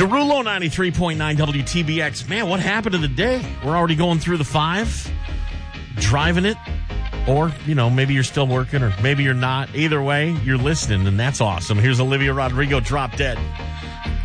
Derulo 93.9 WTBX. Man, what happened to the day? We're already going through the 5, driving it, or, maybe you're still working, or maybe you're not. Either way, you're listening, and that's awesome. Here's Olivia Rodrigo, Drop Dead.